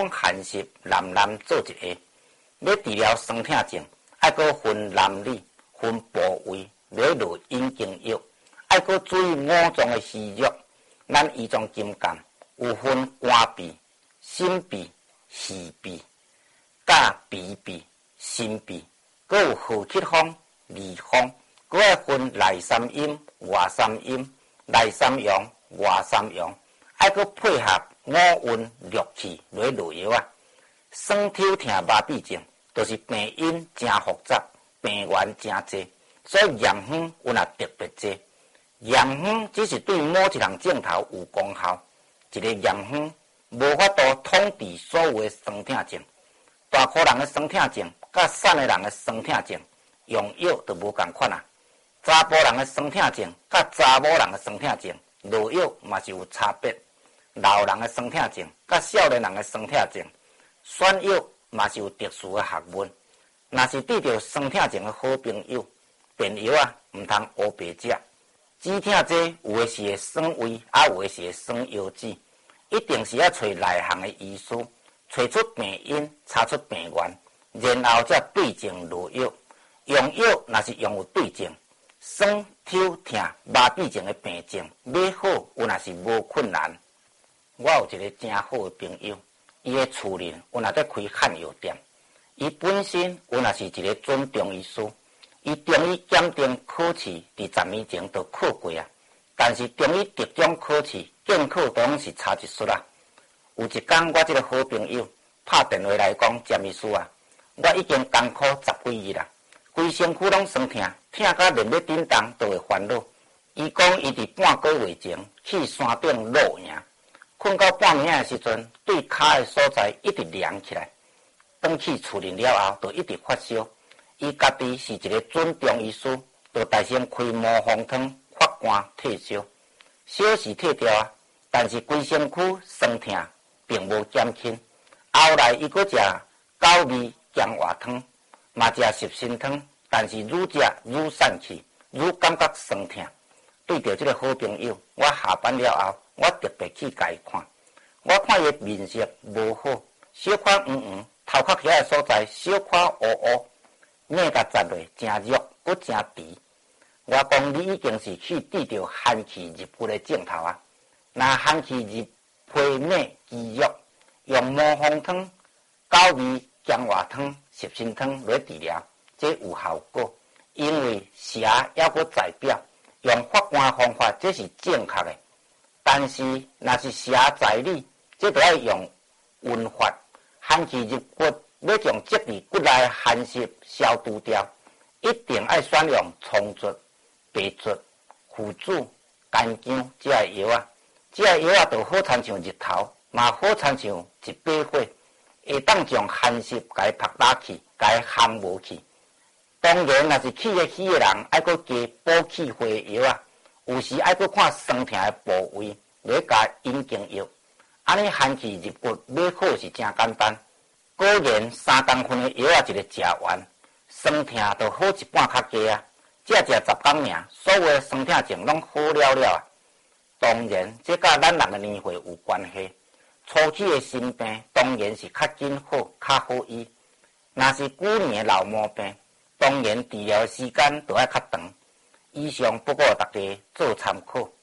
种寒湿，男男做一下。要治疗酸痛症，爱阁分男女、分部位来落阴经药，爱阁注意五脏的虚弱。咱医中金刚有分肝脾、心脾、肺脾、甲脾脾、心脾，阁有合气方、离方，阁爱分内三阴、外三阴，内三阳、外三阳，爱阁配合五运六气来落药啊。酸痛痛麻痹症，就是病因真复杂，病源真多，所以验方有也特别多。验方只是对某一项症头有功效，一个验方无法度统治所有的酸痛症。大颗人的酸痛症，甲瘦的人的酸痛症，用药就无共款啊。查甫人的酸痛症，甲查某人的酸痛症，落药嘛是有差别。老人的酸痛症，甲少年人的酸痛症，选药嘛是有特殊的学问。若是遇到酸痛症的好朋友，便药啊，毋通乌白食。止痛剂有的是会酸胃，有的是会酸腰子，一定是要找内行的医师，找出病因，查出病源，然后才对症落药。用药若是用有对症，酸痛痛麻痹症的病症要好，有若是无困难。我有一个真好的朋友，伊的厝邻有若在开汉药店，伊本身有若是一个准中医师。伊中医检定考试伫10年前就考过啊，但是中医特种考试见考当是差一术啊。有一天，我这个好朋友拍电话来讲，詹医师啊，我已经艰苦10几日啦，规身躯拢酸痛，痛甲连要叮当都会烦恼。伊讲伊伫半个月前去山顶露营，困到半暝的时阵，对骹的所在一直凉起来，返去厝里了后，就一直发烧。伊家己是一个准中医师，就大先开麻风汤发汗退烧，烧是退掉啊，但是规身躯酸痛并无减轻。后来伊阁食高味姜活汤，嘛食湿身汤，但是愈食愈散气，愈感觉酸痛。对着这个好朋友，我下班了后，我特别去甲伊看，我看伊面色无好，小可黄黄，头壳起的所在小可乌乌。面甲扎落真热，阁真肥。我讲你已经是去遇到寒气入骨的症头啊！那寒气入皮面肌肉，用麻风汤、高味姜活汤、湿身汤来治疗，这有效果。因为邪还阁在表，用发汗方法这是正确的。但是若是邪在里，这就要用温法，寒气入骨。要将积伫骨内寒湿消除掉，一定要选用葱竹、白竹、腐竹、干姜这个药啊。这个药啊，就好亲像日头，嘛好亲像一把火，会当将寒湿甲伊拍打去，甲伊烘无去。当然，若是气的虚的人，爱阁加补气化的药啊。有时爱阁看酸痛的部位来加阴经药。安尼寒气入骨要好是真简单。果然3公分的药啊，一个食完，酸痛就好一半较加啊。只食10天尔，所有的酸痛症拢好了了啊。当然，这甲咱人的年岁有关系。初期的心病当然是较紧好、较好医。若是久年的老毛病，当然治疗的时间就要较长。以上不过大家做参考。